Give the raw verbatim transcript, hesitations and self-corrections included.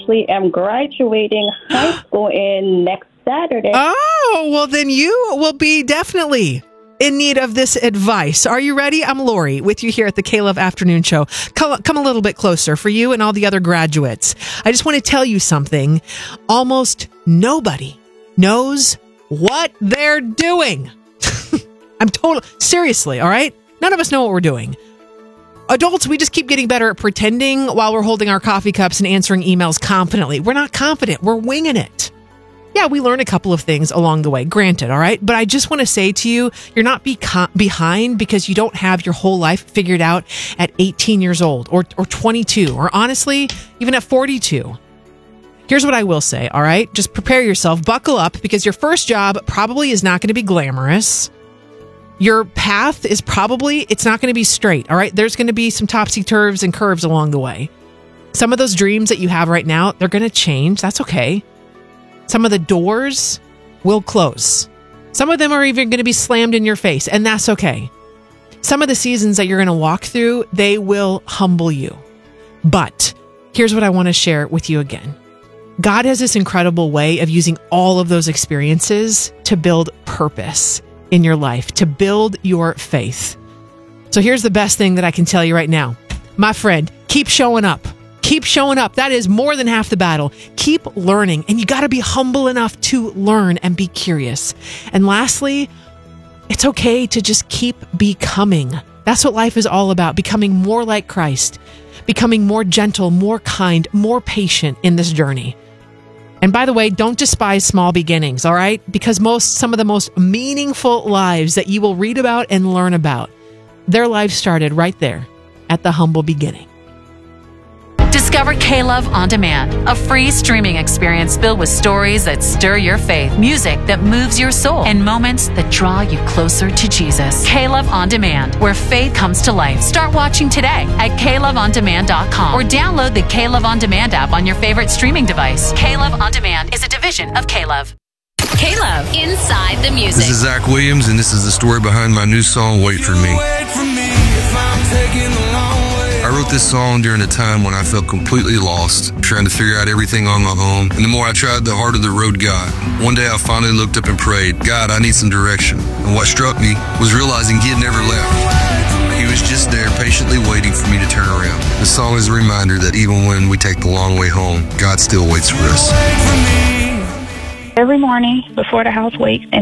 actually am graduating high school in next Saturday. Oh, well, then you will be definitely in need of this advice. Are you ready? I'm Lori with you here at the K-Love Afternoon Show. Come, come a little bit closer for you and all the other graduates. I just want to tell you something. Almost nobody knows what they're doing. I'm total seriously, all right? None of us know what we're doing. Adults, we just keep getting better at pretending while we're holding our coffee cups and answering emails confidently. We're not confident. We're winging it. Yeah, we learn a couple of things along the way, granted, all right? But I just want to say to you, you're not beco- behind because you don't have your whole life figured out at eighteen years old or, or twenty-two or honestly, even at forty-two. Here's what I will say, all right? Just prepare yourself, buckle up, because your first job probably is not going to be glamorous. Your path is probably, it's not going to be straight, all right? There's going to be some topsy-turvs and curves along the way. Some of those dreams that you have right now, they're going to change. That's okay. Some of the doors will close. Some of them are even going to be slammed in your face, and that's okay. Some of the seasons that you're going to walk through, they will humble you. But here's what I want to share with you again. God has this incredible way of using all of those experiences to build purpose in your life, to build your faith. So here's the best thing that I can tell you right now. My friend, keep showing up. Keep showing up. That is more than half the battle. Keep learning, and you got to be humble enough to learn and be curious. And lastly, it's okay to just keep becoming. That's what life is all about, becoming more like Christ, becoming more gentle, more kind, more patient in this journey. And by the way, don't despise small beginnings, all right? Because most, some of the most meaningful lives that you will read about and learn about, their lives started right there at the humble beginning. Discover K-Love On Demand, a free streaming experience filled with stories that stir your faith, music that moves your soul, and moments that draw you closer to Jesus. K-Love On Demand, where faith comes to life. Start watching today at K Love On Demand dot com or download the K-Love On Demand app on your favorite streaming device. K-Love On Demand is a division of K-Love. K-Love, Inside the Music. This is Zach Williams, and this is the story behind my new song, Wait For Me. I wrote this song during a time when I felt completely lost, trying to figure out everything on my own. And the more I tried, the harder the road got. One day I finally looked up and prayed, God, I need some direction. And what struck me was realizing he had never left. He was just there patiently waiting for me to turn around. The song is a reminder that even when we take the long way home, God still waits for us. Every morning before the house wakes and